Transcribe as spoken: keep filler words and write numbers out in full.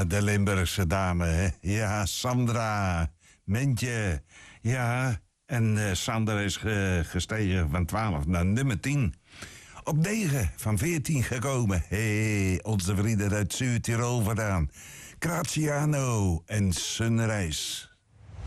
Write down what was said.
Ja, de Limburgse dame, hè. Ja, Sandra. Mentje. Ja, en uh, Sander is ge- gestegen van twaalf naar nummer tien. Op negen van veertien gekomen. Hé, hey, onze vrienden uit Zuid-Tirol vandaan. Graziano en Sunrise.